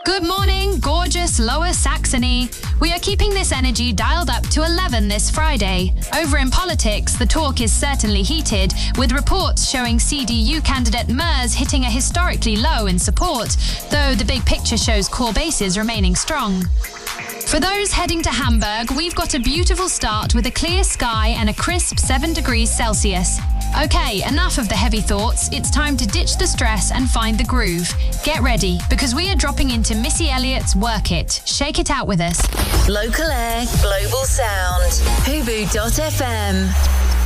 Good morning, gorgeous Lower Saxony. We are keeping this energy dialed up to 11 this Friday. Over in politics, the talk is certainly heated, with reports showing CDU candidate Merz hitting a historically low in support, though the big picture shows core bases remaining strong. For those heading to Hamburg, we've got a beautiful start with a clear sky and a crisp 7 degrees Celsius. Okay, enough of the heavy thoughts. It's time to ditch the stress and find the groove. Get ready, because we are dropping into Missy Elliott's Work It. Shake it out with us. Local Air, Global Sound. Hubu.fm.